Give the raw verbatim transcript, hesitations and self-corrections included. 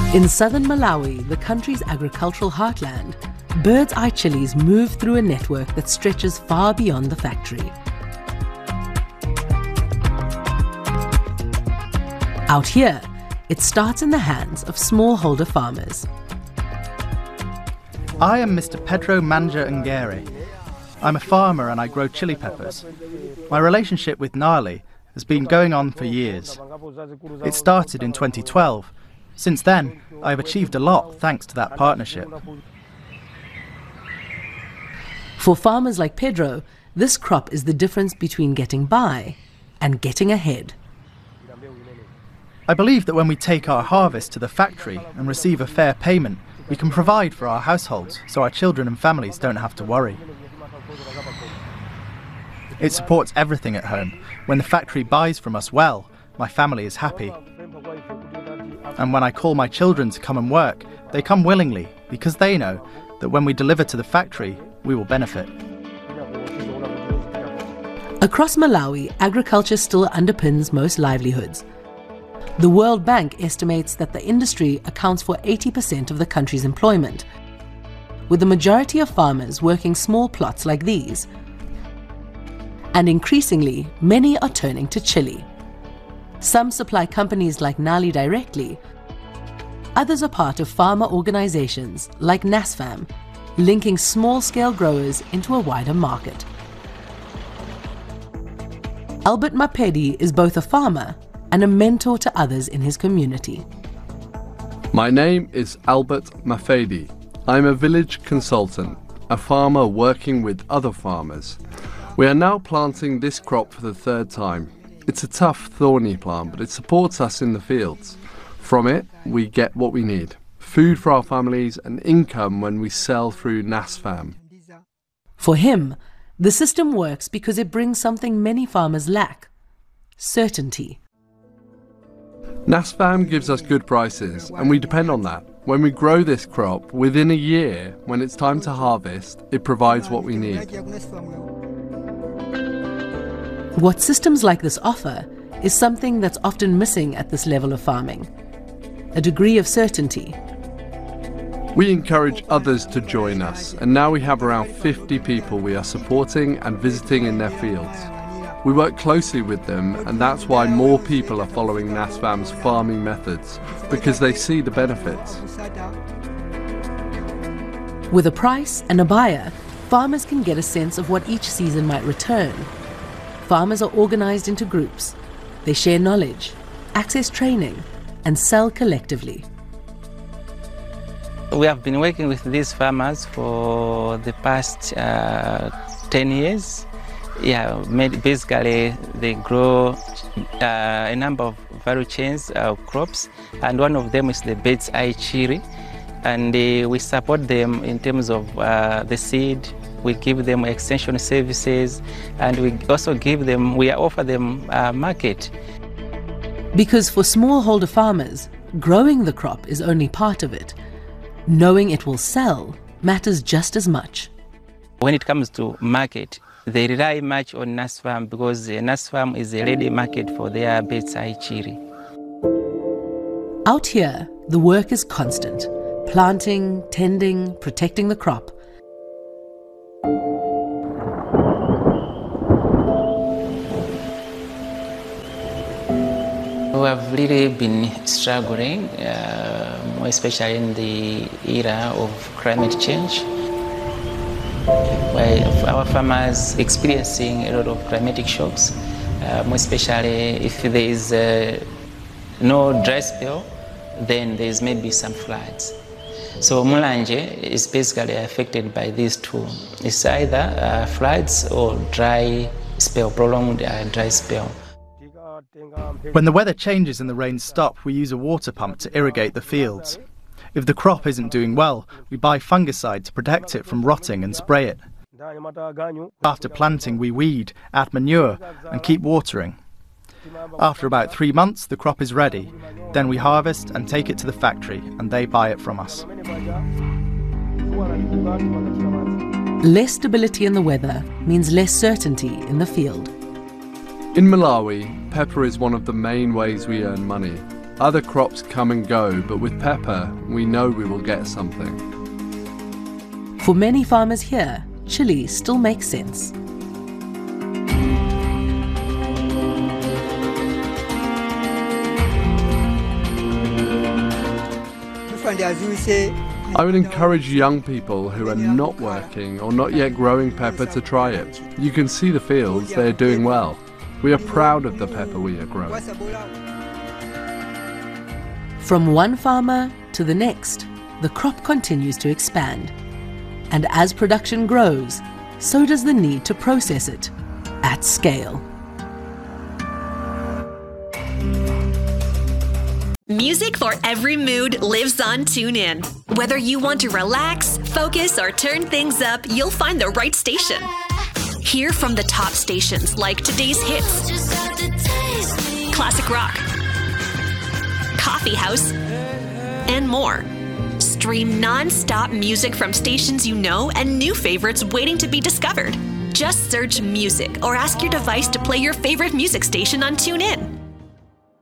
In southern Malawi, the country's agricultural heartland, Bird's Eye chilies move through a network that stretches far beyond the factory. Out here, it starts in the hands of smallholder farmers. I am Mister Pedro Manja Ngere. I'm a farmer and I grow chili peppers. My relationship with Nali has been going on for years. It started in twenty twelve. Since then, I have achieved a lot thanks to that partnership. For farmers like Pedro, this crop is the difference between getting by and getting ahead. I believe that when we take our harvest to the factory and receive a fair payment, we can provide for our households so our children and families don't have to worry. It supports everything at home. When the factory buys from us well, my family is happy. And when I call my children to come and work, they come willingly because they know that when we deliver to the factory, we will benefit. Across Malawi, agriculture still underpins most livelihoods. The World Bank estimates that the industry accounts for eighty percent of the country's employment, with the majority of farmers working small plots like these. And increasingly, many are turning to chili. Some supply companies like Nali directly. Others are part of farmer organizations like NASFAM, linking small-scale growers into a wider market. Albert Mapedi is both a farmer and a mentor to others in his community. My name is Albert Mapedi. I'm a village consultant, a farmer working with other farmers. We are now planting this crop for the third time. It's a tough, thorny plant, but it supports us in the fields. From it, we get what we need: food for our families and income when we sell through NASFAM. For him, the system works because it brings something many farmers lack: certainty. NASFAM gives us good prices, and we depend on that. When we grow this crop, within a year, when it's time to harvest, it provides what we need. What systems like this offer is something that's often missing at this level of farming: a degree of certainty. We encourage others to join us, and now we have around fifty people we are supporting and visiting in their fields. We work closely with them, and that's why more people are following NASFAM's farming methods, because they see the benefits. With a price and a buyer, farmers can get a sense of what each season might return. Farmers are organized into groups. They share knowledge, access training, and sell collectively. We have been working with these farmers for the past uh, ten years. Yeah, basically they grow uh, a number of value chains of crops, and one of them is the Bird's Eye chili. And uh, we support them in terms of uh, the seed. We give them extension services, and we also give them, we offer them a market. Because for smallholder farmers, growing the crop is only part of it. Knowing it will sell matters just as much. When it comes to market, they rely much on NASFAM because NASFAM is a ready market for their Bird's Eye chili. Out here, the work is constant: planting, tending, protecting the crop. We have really been struggling, uh, more especially in the era of climate change, where our farmers are experiencing a lot of climatic shocks, uh, more especially if there is uh, no dry spell, then there is maybe some floods. So Mulanje is basically affected by these two. It's either uh, floods or dry spell, prolonged uh, dry spell. When the weather changes and the rains stop, we use a water pump to irrigate the fields. If the crop isn't doing well, we buy fungicide to protect it from rotting and spray it. After planting, we weed, add manure, and keep watering. After about three months, the crop is ready. Then we harvest and take it to the factory, and they buy it from us. Less stability in the weather means less certainty in the field. In Malawi, pepper is one of the main ways we earn money. Other crops come and go, but with pepper, we know we will get something. For many farmers here, chili still makes sense. I would encourage young people who are not working or not yet growing pepper to try it. You can see the fields, they are doing well. We are proud of the pepper we are growing. From one farmer to the next, the crop continues to expand. And as production grows, so does the need to process it at scale. Music for every mood lives on TuneIn. Whether you want to relax, focus, or turn things up, you'll find the right station. Hear from the top stations like Today's Hits, Classic Rock, Coffee House, and more. Stream non-stop music from stations you know and new favorites waiting to be discovered. Just search music or ask your device to play your favorite music station on TuneIn.